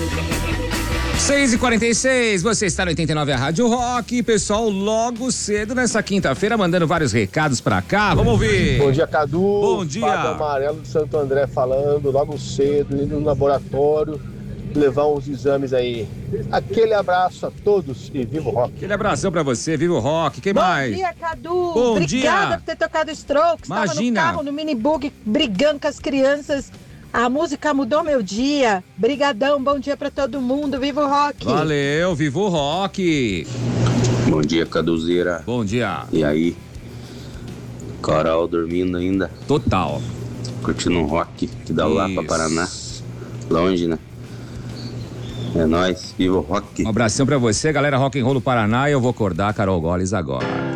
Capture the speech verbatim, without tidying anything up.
seis e quarenta e seis, você está no oitenta e nove, a Rádio Rock. Pessoal, logo cedo nessa quinta-feira, mandando vários recados pra cá. Vamos ouvir. Bom dia, Cadu. Bom dia. Fábio Amarelo de Santo André falando, logo cedo, indo no laboratório, levar uns exames aí. Aquele abraço a todos e viva o rock. Aquele abração pra você, viva o rock. Quem Bom mais? Bom dia, Cadu. Bom Obrigada dia. por ter tocado Strokes. Imagina. Estava no carro, no minibug, brigando com as crianças. A música mudou meu dia. Brigadão, bom dia pra todo mundo. Viva o rock. Valeu, viva o rock. Bom dia, Caduzeira. Bom dia. E aí? Coral dormindo ainda? Total. Curtindo um rock que dá lá pra Paraná. Longe, né? É nóis, viva o rock. Um abração pra você, galera Rock and Roll do Paraná. E eu vou acordar a Carol Goles agora.